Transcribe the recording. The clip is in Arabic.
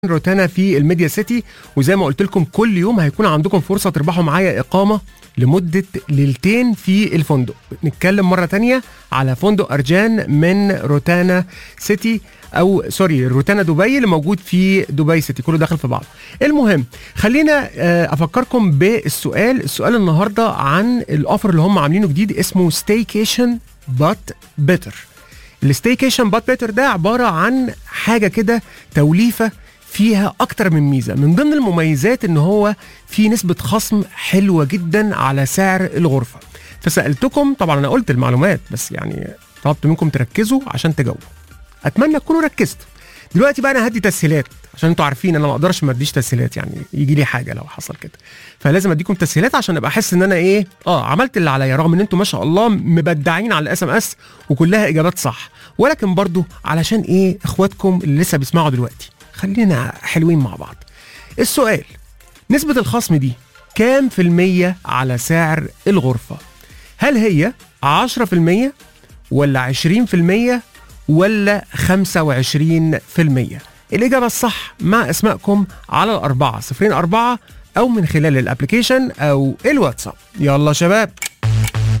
روتانا في الميديا سيتي، وزي ما قلت لكم كل يوم هيكون عندكم فرصة تربحوا معايا إقامة لمدة ليلتين في الفندق. نتكلم مرة تانية على فندق أرجان من روتانا سيتي أو سوري روتانا دبي اللي موجود في دبي سيتي، كله داخل في بعض. المهم خلينا أفكركم السؤال النهاردة عن الأوفر اللي هم عاملينه جديد اسمه ستيكيشن بات بيتر. الستيكيشن بات بيتر ده عبارة عن حاجة كده توليفة فيها أكتر من ميزة. من ضمن المميزات إن هو في نسبة خصم حلوة جدا على سعر الغرفة. فسألتكم، طبعا أنا قلت المعلومات بس يعني طلبت منكم تركزوا عشان تجاوبوا. أتمنى تكونوا ركزتوا. دلوقتي بقى أنا هدي تسهيلات عشان انتوا عارفين أنا ما أقدرش ما أديش تسهيلات، يعني يجي لي حاجة لو حصل كده. فلازم أديكم تسهيلات عشان أبقى أحس إن أنا عملت اللي عليا، رغم إن انتوا ما شاء الله مبدعين على SMS وكلها إجابات صح، ولكن برضو علشان إخواتكم اللي لسه بيسمعوا دلوقتي خلينا حلوين مع بعض. السؤال: نسبة الخصم دي كام في المية على سعر الغرفة؟ هل هي 10% ولا 20% ولا 25%؟ الإجابة الصح مع أسمائكم على 404 أو من خلال الابليكيشن أو الواتساب. يلا شباب.